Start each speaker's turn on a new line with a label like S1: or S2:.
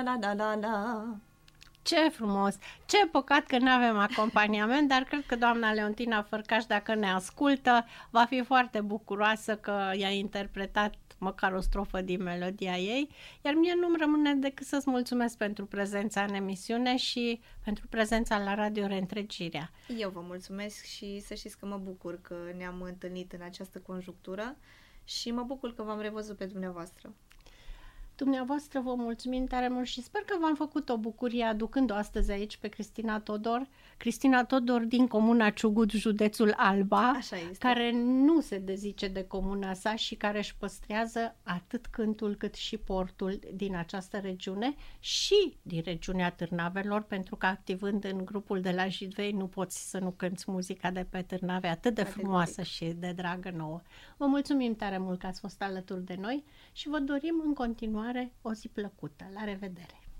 S1: La la la la.
S2: Ce frumos! Ce păcat că nu avem acompaniament, dar cred că doamna Leontina Fărcaș, dacă ne ascultă, va fi foarte bucuroasă că i-a interpretat măcar o strofă din melodia ei, iar mie nu-mi rămâne decât să-ți mulțumesc pentru prezența în emisiune și pentru prezența la Radio Reîntregirea.
S1: Eu vă mulțumesc și să știți că mă bucur că ne-am întâlnit în această conjunctură și mă bucur că v-am revăzut pe dumneavoastră.
S2: Dumneavoastră vă mulțumim tare mult și sper că v-am făcut o bucurie aducând-o astăzi aici pe Cristina Todor. Cristina Todor din comuna Ciugut, județul Alba,
S1: Așa este.
S2: care nu se dezice de comuna sa și care își păstrează atât cântul cât și portul din această regiune și din regiunea Târnavelor, pentru că activând în grupul de la Jidvei nu poți să nu cânți muzica de pe Târnave atât de frumoasă și de dragă nouă. Vă mulțumim tare mult că ați fost alături de noi și vă dorim în continuare o zi plăcută. La revedere!